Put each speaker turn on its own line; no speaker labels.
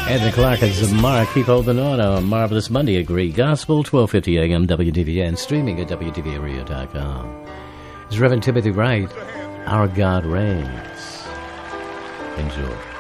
Anthony Clark and Zamar keep holding on a marvelous Monday at Great Gospel, 12:50 a.m. WDVN, streaming at WDVRadio.com. It's Reverend Timothy Wright, Our God Reigns. Enjoy.